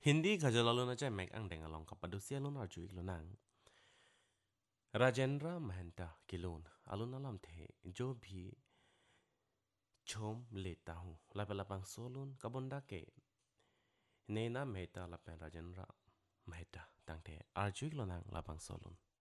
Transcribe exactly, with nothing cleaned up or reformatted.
हिंदी गजल आलो ना चाहे मैक अंग Deng along kapadosia lon arju ik lonang Rajendra Mahanta किलोन alun alam the जो भी छोम लेता हूँ लापे लापंग सोलुन kabonda ke nena mehta lapen Rajendra महता तंग थे arju ik lonang lapang solun